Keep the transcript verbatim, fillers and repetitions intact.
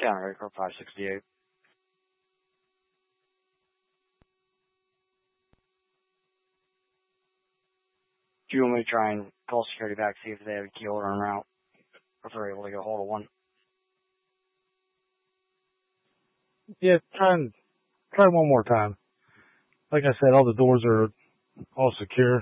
Counter Acre five sixty-eight. Do you want me to try and call security back, see if they have a key holder en route, or if they're able to get a hold of one? Yeah, try and try one more time. Like I said, all the doors are all secure.